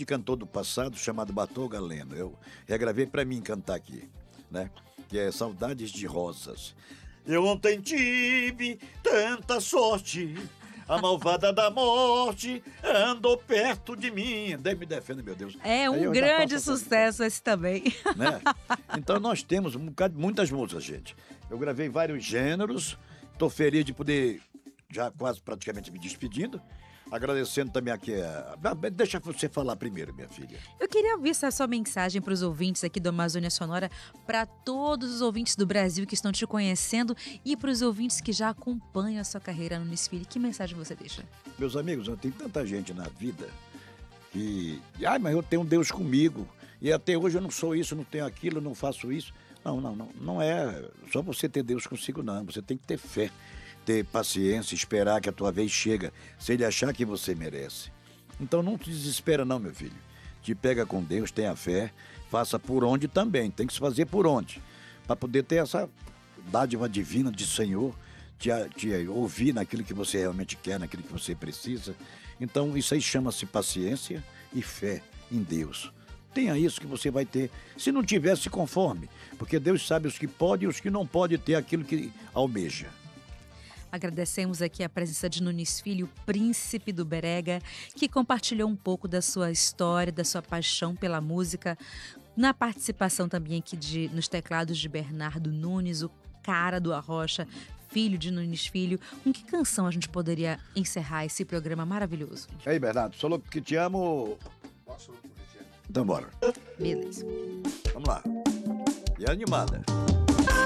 grande cantor do passado chamado Bartol Galeno. Eu regravei para mim cantar aqui, né? Que é Saudades de Rosas. Eu ontem tive tanta sorte, a malvada da morte andou perto de mim. Deus me defenda, meu Deus. É Aí um eu já grande passo essa sucesso esse também. né? Então nós temos um bocado, muitas músicas, gente. Eu gravei vários gêneros, tô feliz de poder, já quase praticamente me despedindo, agradecendo também aqui deixa você falar primeiro, minha filha. Eu queria ouvir essa sua mensagem para os ouvintes aqui do Amazônia Sonora, para todos os ouvintes do Brasil que estão te conhecendo e para os ouvintes que já acompanham a sua carreira no Nunes Filho. Que mensagem você deixa? Meus amigos, tem tanta gente na vida que... mas eu tenho Deus comigo, e até hoje eu não sou isso, não tenho aquilo, não faço isso. Não é só você ter Deus consigo, não. Você tem que ter fé, ter paciência, esperar que a tua vez chega, se ele achar que você merece. Então não te desespera não, meu filho. Te pega com Deus, tenha fé, faça por onde também, tem que se fazer por onde, para poder ter essa dádiva divina de Senhor, te ouvir naquilo que você realmente quer, naquilo que você precisa. Então isso aí chama-se paciência e fé em Deus. Tenha isso que você vai ter. Se não tiver, se conforme, porque Deus sabe os que podem e os que não podem ter aquilo que almeja. Agradecemos aqui a presença de Nunes Filho, príncipe do Berega, que compartilhou um pouco da sua história, da sua paixão pela música, na participação também aqui nos teclados de Bernardo Nunes, o cara do Arrocha, filho de Nunes Filho. Com que canção a gente poderia encerrar esse programa maravilhoso? E aí, Bernardo, sou louco que te amo. Então bora. Beleza. Vamos lá. E animada.